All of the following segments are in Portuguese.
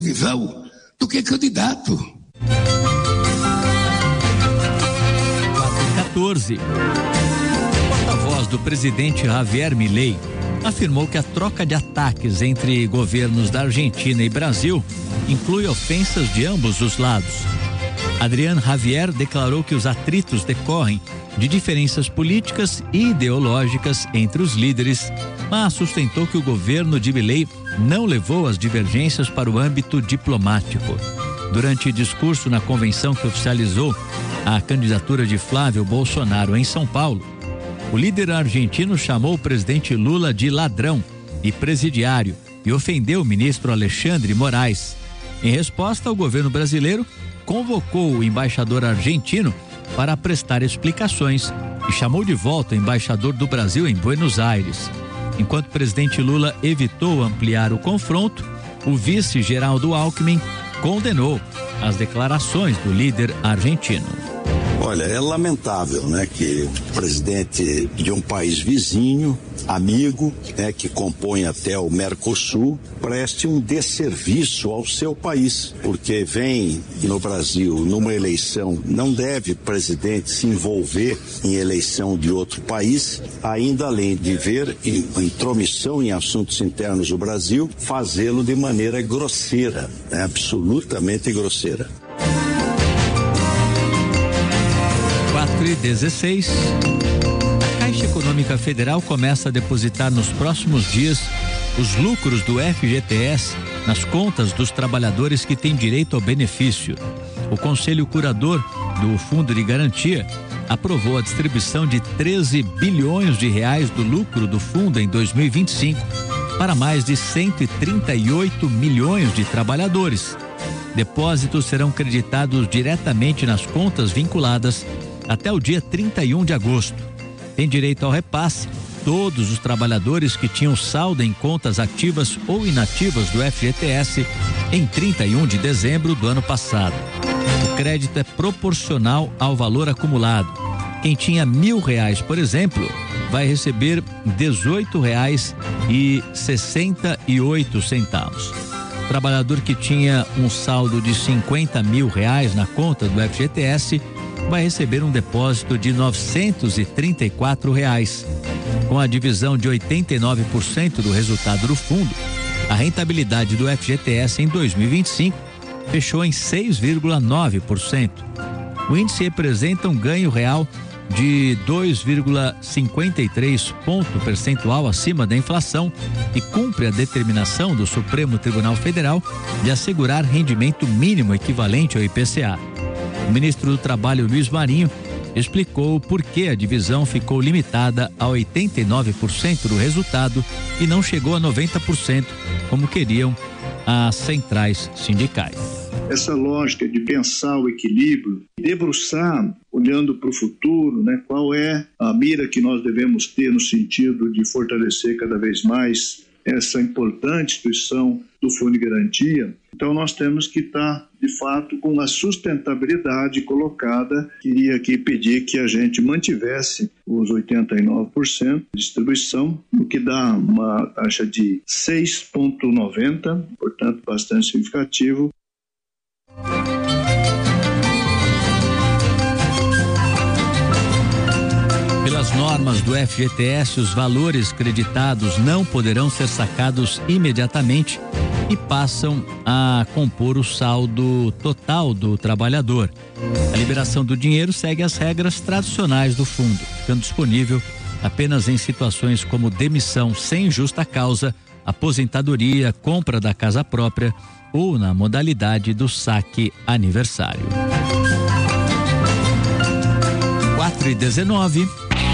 visão do que candidato. 414. O porta-voz do presidente Javier Milei afirmou que a troca de ataques entre governos da Argentina e Brasil inclui ofensas de ambos os lados. Adrián Javier declarou que os atritos decorrem de diferenças políticas e ideológicas entre os líderes, mas sustentou que o governo de Milei não levou as divergências para o âmbito diplomático. Durante discurso na convenção que oficializou a candidatura de Flávio Bolsonaro em São Paulo, o líder argentino chamou o presidente Lula de ladrão e presidiário e ofendeu o ministro Alexandre Moraes. Em resposta, o governo brasileiro convocou o embaixador argentino para prestar explicações e chamou de volta o embaixador do Brasil em Buenos Aires. Enquanto o presidente Lula evitou ampliar o confronto, o vice Geraldo Alckmin condenou as declarações do líder argentino. Olha, é lamentável, né, que o presidente de um país vizinho, amigo, né, que compõe até o Mercosul, preste um desserviço ao seu país, porque vem no Brasil numa eleição, não deve presidente se envolver em eleição de outro país, ainda além de ver intromissão em assuntos internos do Brasil, fazê-lo de maneira grosseira, né, absolutamente grosseira. 4:16. A Caixa Econômica Federal começa a depositar nos próximos dias os lucros do FGTS nas contas dos trabalhadores que têm direito ao benefício. O Conselho Curador do Fundo de Garantia aprovou a distribuição de 13 bilhões de reais do lucro do fundo em 2025 para mais de 138 milhões de trabalhadores. Depósitos serão creditados diretamente nas contas vinculadas até o dia 31 de agosto. Tem direito ao repasse todos os trabalhadores que tinham saldo em contas ativas ou inativas do FGTS em 31 de dezembro do ano passado. O crédito é proporcional ao valor acumulado. Quem tinha R$1.000, por exemplo, vai receber R$18,68. O trabalhador que tinha um saldo de R$50 mil na conta do FGTS vai receber um depósito de R$934. Com a divisão de 89% do resultado do fundo, a rentabilidade do FGTS em 2025 fechou em 6,9%. O índice representa um ganho real de 2,53 ponto percentual acima da inflação e cumpre a determinação do Supremo Tribunal Federal de assegurar rendimento mínimo equivalente ao IPCA. O ministro do Trabalho, Luiz Marinho, explicou por que a divisão ficou limitada a 89% do resultado e não chegou a 90%, como queriam as centrais sindicais. Essa lógica de pensar o equilíbrio, debruçar, olhando para o futuro, né, qual é a mira que nós devemos ter no sentido de fortalecer cada vez mais essa importante instituição do Fundo de Garantia. Então nós temos que estar, de fato, com a sustentabilidade colocada. Queria aqui pedir que a gente mantivesse os 89% de distribuição, o que dá uma taxa de 6,90, portanto bastante significativo. Pelas normas do FGTS, os valores creditados não poderão ser sacados imediatamente e passam a compor o saldo total do trabalhador. A liberação do dinheiro segue as regras tradicionais do fundo, ficando disponível apenas em situações como demissão sem justa causa, aposentadoria, compra da casa própria ou na modalidade do saque aniversário. 4:19.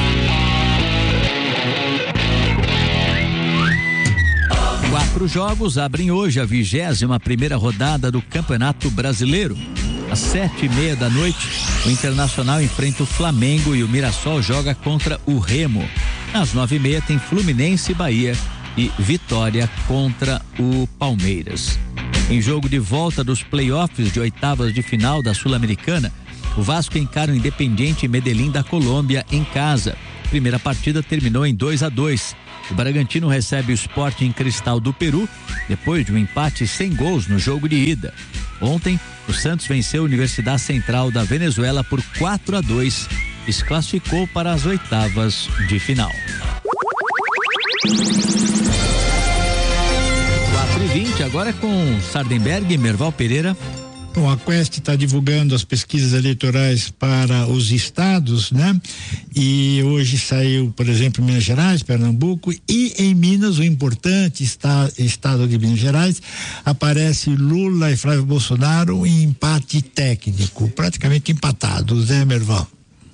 Quatro jogos abrem hoje a 21ª rodada do Campeonato Brasileiro. Às 7:30 da noite, o Internacional enfrenta o Flamengo e o Mirassol joga contra o Remo. Às 9:30 tem Fluminense e Bahia e Vitória contra o Palmeiras. Em jogo de volta dos playoffs de oitavas de final da Sul-Americana, o Vasco encara o Independiente Medellín da Colômbia em casa. Primeira partida terminou em 2-2. O Bragantino recebe o Sporting Cristal do Peru, depois de um empate sem gols no jogo de ida. Ontem, o Santos venceu a Universidade Central da Venezuela por 4-2 e se classificou para as oitavas de final. 4h20, agora é com Sardenberg e Merval Pereira. Bom, a Quest está divulgando as pesquisas eleitorais para os estados, né? E hoje saiu, por exemplo, Minas Gerais, Pernambuco, e em Minas, o importante estado de Minas Gerais, aparece Lula e Flávio Bolsonaro em empate técnico, praticamente empatados, né, Merval?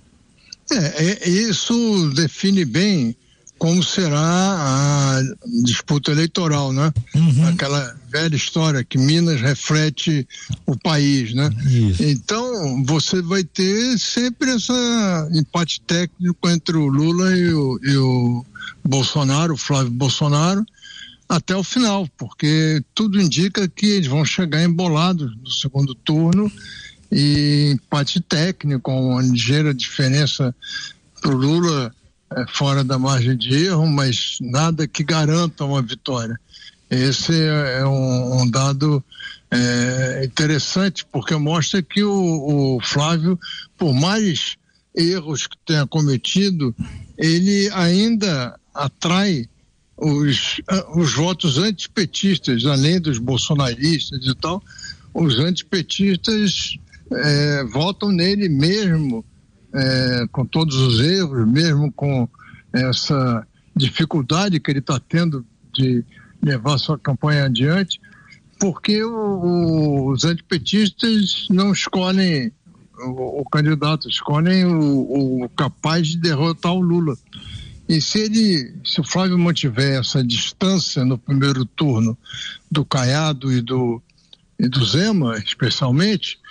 Isso define bem como será a disputa eleitoral, né? Aquela velha história que Minas reflete o país, né? Isso. Então, você vai ter sempre esse empate técnico entre o Lula e o Bolsonaro, o Flávio Bolsonaro, até o final, porque tudo indica que eles vão chegar embolados no segundo turno e empate técnico, uma ligeira diferença para o Lula fora da margem de erro, mas nada que garanta uma vitória. Esse é um dado interessante, porque mostra que o Flávio, por mais erros que tenha cometido, ele ainda atrai os votos antipetistas, além dos bolsonaristas e tal. Os antipetistas votam nele mesmo, com todos os erros, mesmo com essa dificuldade que ele está tendo de levar sua campanha adiante, porque os antipetistas não escolhem o candidato, escolhem o capaz de derrotar o Lula. E se o Flávio mantiver essa distância no primeiro turno do Caiado e do Zema, especialmente,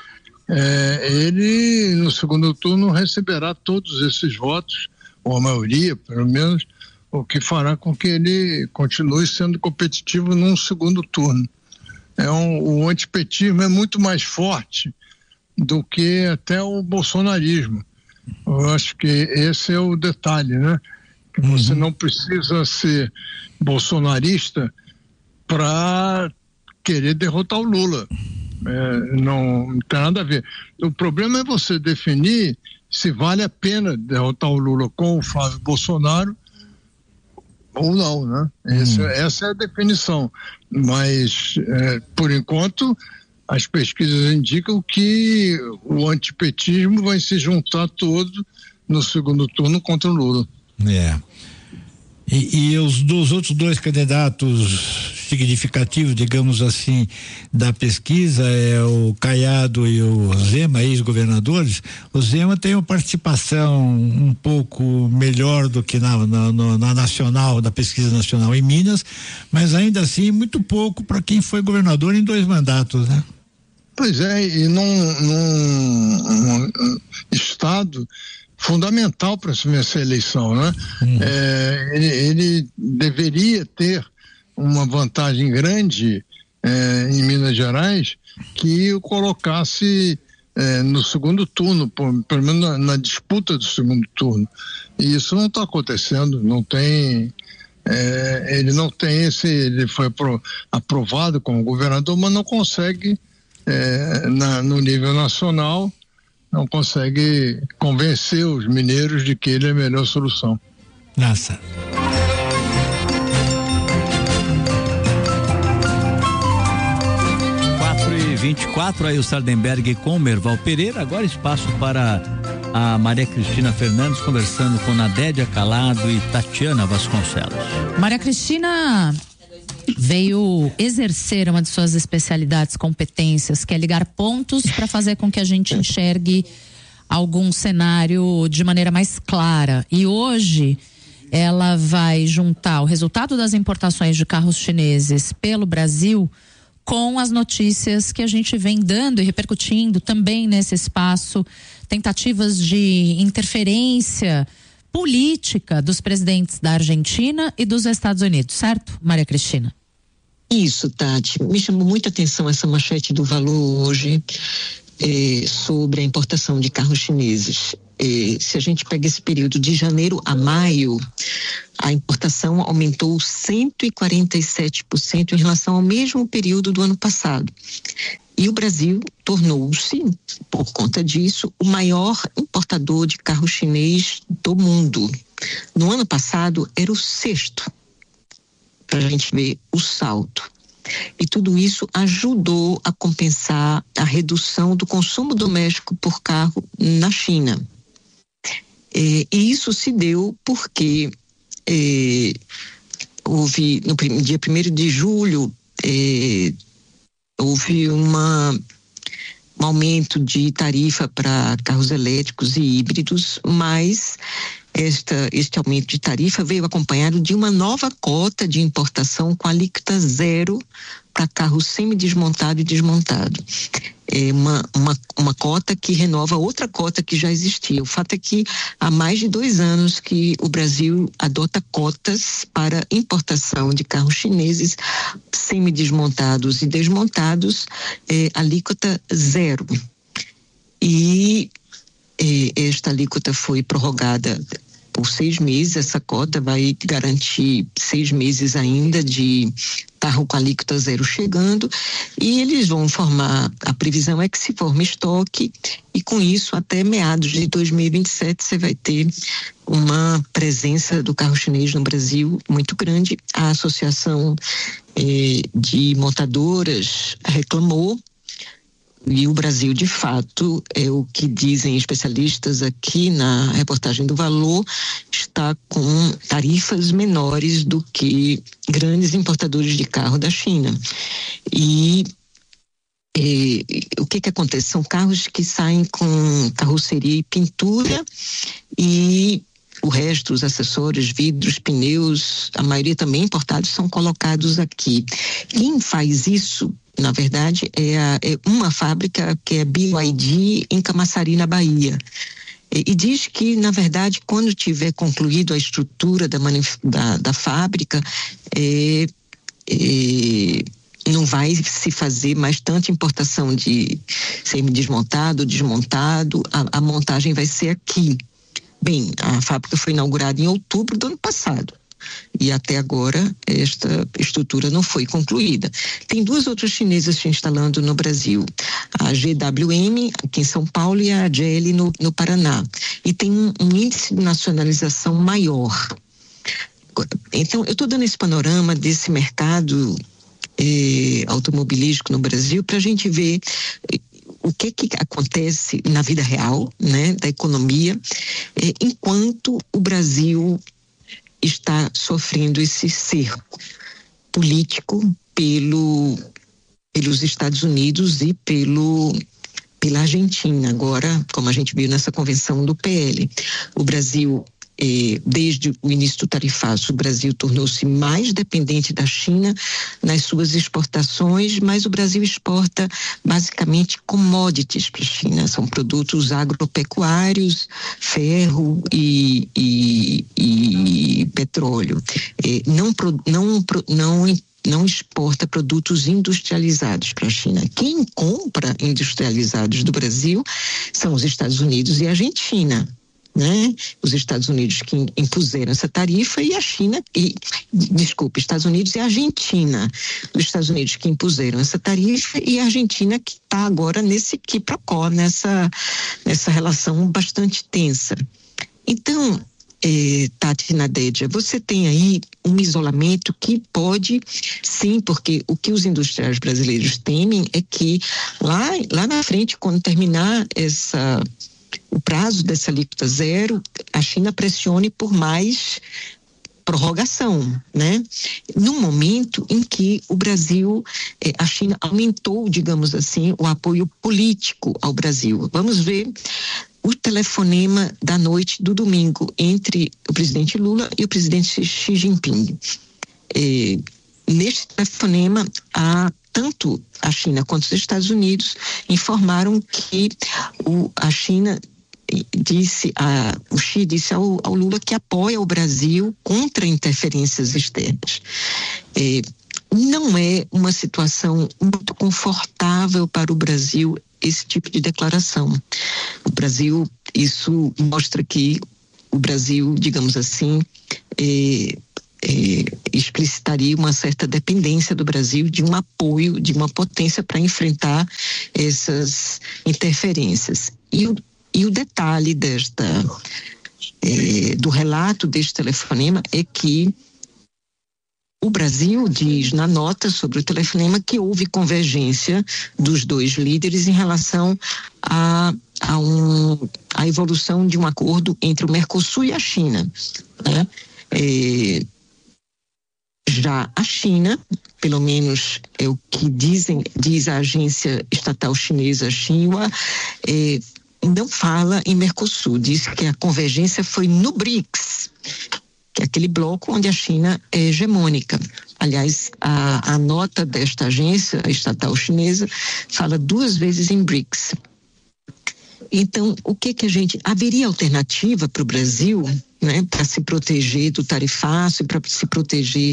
ele no segundo turno receberá todos esses votos, ou a maioria, pelo menos, o que fará com que ele continue sendo competitivo num segundo turno. O antipetismo é muito mais forte do que até o bolsonarismo. Eu acho que esse é o detalhe, né? Que você não precisa ser bolsonarista para querer derrotar o Lula. Não tem nada a ver. O problema é você definir se vale a pena derrotar o Lula com o Flávio Bolsonaro ou não, né? Essa é a definição. Mas, por enquanto, as pesquisas indicam que o antipetismo vai se juntar todo no segundo turno contra o Lula. E dos outros dois candidatos significativos, digamos assim, da pesquisa, é o Caiado e o Zema, ex-governadores. O Zema tem uma participação um pouco melhor do que na nacional, da pesquisa nacional em Minas, mas ainda assim muito pouco para quem foi governador em 2 mandatos, né? Pois é, e num estado fundamental para essa eleição, né? Ele deveria ter uma vantagem grande em Minas Gerais que o colocasse no segundo turno, pelo menos na disputa do segundo turno. E isso não está acontecendo, não tem. Ele não tem ele foi aprovado como governador, mas não consegue, no nível nacional, não consegue convencer os mineiros de que ele é a melhor solução. Nossa. e 24, aí o Sardenberg com o Merval Pereira. Agora espaço para a Maria Cristina Fernandes conversando com Nadédia Calado e Tatiana Vasconcelos. Maria Cristina veio exercer uma de suas especialidades, competências, que é ligar pontos para fazer com que a gente enxergue algum cenário de maneira mais clara. E hoje ela vai juntar o resultado das importações de carros chineses pelo Brasil com as notícias que a gente vem dando e repercutindo também nesse espaço, tentativas de interferência política dos presidentes da Argentina e dos Estados Unidos, certo, Maria Cristina? Isso, Tati. Me chamou muita atenção essa manchete do Valor hoje sobre a importação de carros chineses. se a gente pega esse período de janeiro a maio, a importação aumentou 147% em relação ao mesmo período do ano passado. E o Brasil tornou-se, por conta disso, o maior importador de carro chinês do mundo. No ano passado, era o 6º, para a gente ver o salto. E tudo isso ajudou a compensar a redução do consumo doméstico por carro na China. E isso se deu porque houve, no dia 1º de julho, houve um aumento de tarifa para carros elétricos e híbridos, mas este aumento de tarifa veio acompanhado de uma nova cota de importação com alíquota zero para carro semidesmontado e desmontado. É uma cota que renova outra cota que já existia. O fato é que há mais de 2 anos que o Brasil adota cotas para importação de carros chineses semidesmontados e desmontados, alíquota zero. E esta alíquota foi prorrogada por 6 meses. Essa cota vai garantir 6 meses ainda de carro com alíquota zero chegando, e eles vão formar, a previsão é que se forme estoque, e com isso até meados de 2027 você vai ter uma presença do carro chinês no Brasil muito grande. A Associação de Montadoras reclamou, e o Brasil, de fato, é o que dizem especialistas aqui na reportagem do Valor, está com tarifas menores do que grandes importadores de carro da China. E o que acontece? São carros que saem com carroceria e pintura, e o resto, os acessórios, vidros, pneus, a maioria também importados, são colocados aqui. Quem faz isso, na verdade, é uma fábrica que é BYD em Camaçari, na Bahia. E diz que, na verdade, quando tiver concluído a estrutura da fábrica, não vai se fazer mais tanta importação de semi-desmontado, desmontado, a montagem vai ser aqui. Bem, a fábrica foi inaugurada em outubro do ano passado. E até agora esta estrutura não foi concluída. Tem 2 outras chinesas se instalando no Brasil, a GWM aqui em São Paulo e a GL no Paraná, e tem um índice de nacionalização maior. Então eu estou dando esse panorama desse mercado automobilístico no Brasil para a gente ver o que acontece na vida real, né, da economia, enquanto o Brasil está sofrendo esse cerco político pelos Estados Unidos e pela Argentina. Agora, como a gente viu nessa convenção do PL, o Brasil, desde o início do tarifaço, o Brasil tornou-se mais dependente da China nas suas exportações, mas o Brasil exporta basicamente commodities para a China, são produtos agropecuários, ferro e petróleo. Não exporta produtos industrializados para a China. Quem compra industrializados do Brasil são os Estados Unidos e a Argentina, né? Os Estados Unidos que impuseram essa tarifa, e a China, Estados Unidos e a Argentina. Os Estados Unidos que impuseram essa tarifa e a Argentina que está agora nesse quiprocó, nessa relação bastante tensa. Então, Tati Nadédia, você tem aí um isolamento que pode, sim, porque o que os industriais brasileiros temem é que lá na frente, quando terminar o prazo dessa alíquota zero, a China pressione por mais prorrogação, né? No momento em que o Brasil, a China aumentou, digamos assim, o apoio político ao Brasil. Vamos ver o telefonema da noite do domingo entre o presidente Lula e o presidente Xi Jinping. Neste telefonema, tanto a China quanto os Estados Unidos informaram que a China o Xi disse ao Lula que apoia o Brasil contra interferências externas. Não é uma situação muito confortável para o Brasil esse tipo de declaração. O Brasil, isso mostra que o Brasil, digamos assim, explicitaria uma certa dependência do Brasil de um apoio, de uma potência para enfrentar essas interferências. E o detalhe do relato deste telefonema é que o Brasil diz na nota sobre o telefonema que houve convergência dos dois líderes em relação à evolução de um acordo entre o Mercosul e a China, né? Já a China, pelo menos é o que diz a agência estatal chinesa Xinhua, não fala em Mercosul, diz que a convergência foi no BRICS, que é aquele bloco onde a China é hegemônica. Aliás, a nota desta agência estatal chinesa fala 2 vezes em BRICS. Então, o que haveria alternativa para o Brasil, né, para se proteger do tarifaço, para se proteger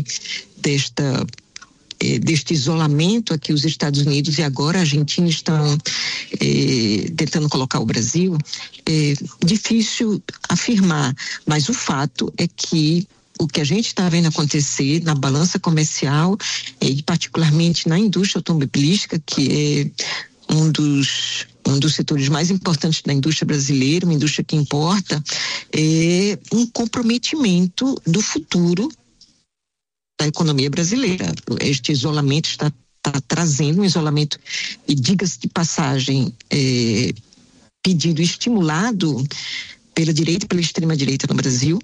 deste isolamento a que os Estados Unidos e agora a Argentina estão tentando colocar o Brasil? É difícil afirmar, mas o fato é que o que a gente está vendo acontecer na balança comercial e particularmente na indústria automobilística, que é um dos setores mais importantes da indústria brasileira, uma indústria que importa, é um comprometimento do futuro da economia brasileira. Este isolamento está trazendo um isolamento, e diga-se de passagem, pedido, estimulado pela direita e pela extrema-direita no Brasil,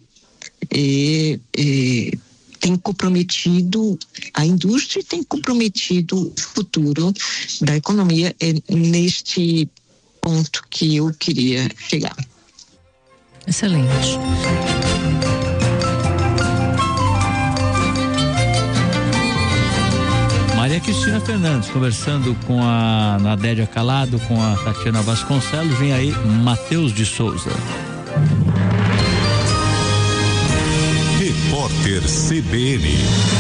tem comprometido a indústria e tem comprometido o futuro da economia. É neste ponto que eu queria chegar. Excelente. Maria Cristina Fernandes conversando com a Nadélia Calado, com a Tatiana Vasconcelos. Vem aí Matheus de Souza. Repórter CBN.